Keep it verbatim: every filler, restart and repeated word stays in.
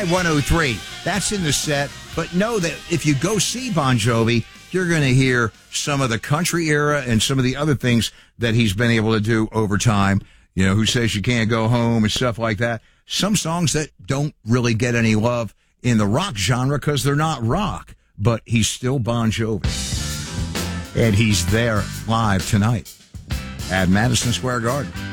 Y one oh three. That's in the set. But know that if you go see Bon Jovi, you're going to hear some of the country era and some of the other things that he's been able to do over time. You know, Who Says You Can't Go Home and stuff like that. Some songs that don't really get any love in the rock genre because they're not rock. But he's still Bon Jovi. And he's there live tonight at Madison Square Garden.